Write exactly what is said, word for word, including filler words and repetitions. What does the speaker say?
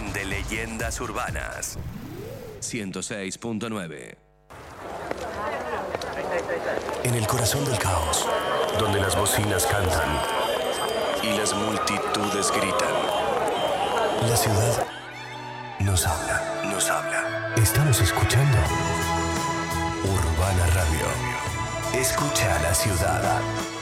de leyendas urbanas. ciento seis punto nueve. En el corazón del caos, donde las bocinas cantan y las multitudes gritan, la ciudad nos habla, nos habla. Estamos escuchando Urbana Radio. Escucha a la ciudad.